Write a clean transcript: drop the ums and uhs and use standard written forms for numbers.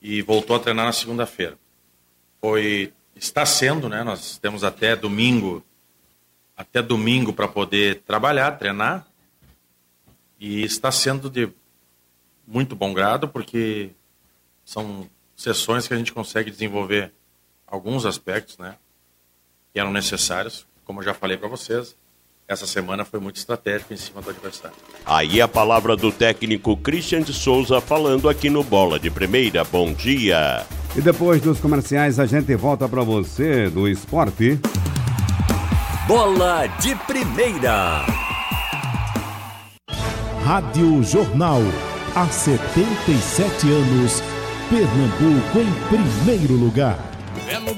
e voltou a treinar na segunda-feira. Está sendo, né? Nós temos até domingo para poder trabalhar, treinar, e está sendo de muito bom grado, porque são sessões que a gente consegue desenvolver alguns aspectos, né, que eram necessários, como eu já falei para vocês. Essa semana foi muito estratégica em cima do adversário. Aí a palavra do técnico Christian de Souza falando aqui no Bola de Primeira. Bom dia. E depois dos comerciais a gente volta para você do esporte. Bola de Primeira. Rádio Jornal. Há 77 anos, Pernambuco em primeiro lugar.